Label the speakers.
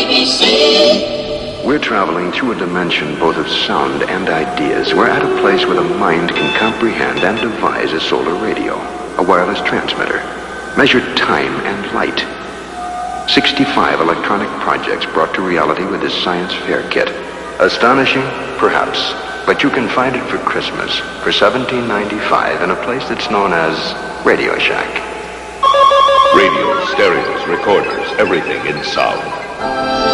Speaker 1: ABC.
Speaker 2: We're traveling through a dimension both of sound and ideas. We're at a place where the mind can comprehend and devise a solar radio, a wireless transmitter, measure time and light. 65 electronic projects brought to reality with this science fair kit. Astonishing? Perhaps. But you can find it for Christmas for $17.95 in a place that's known as Radio Shack.
Speaker 3: Radios, stereos, recorders, everything in sound.